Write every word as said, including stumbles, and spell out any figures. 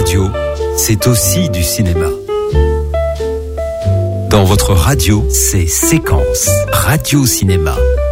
radio, c'est aussi du cinéma. Dans votre radio, c'est Séquence, Radio Cinéma.